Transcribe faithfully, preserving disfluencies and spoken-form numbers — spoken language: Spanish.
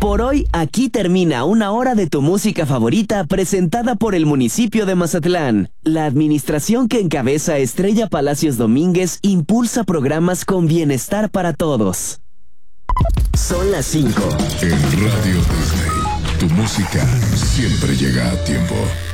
Por hoy, aquí termina una hora de tu música favorita presentada por el municipio de Mazatlán. La administración que encabeza Estrella Palacios Domínguez impulsa programas con bienestar para todos. Son las cinco. En Radio Disney, tu música siempre llega a tiempo.